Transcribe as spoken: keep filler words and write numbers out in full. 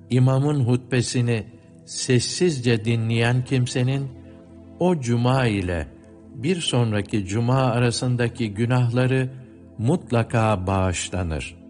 imamın hutbesini sessizce dinleyen kimsenin, o cuma ile bir sonraki cuma arasındaki günahları mutlaka bağışlanır.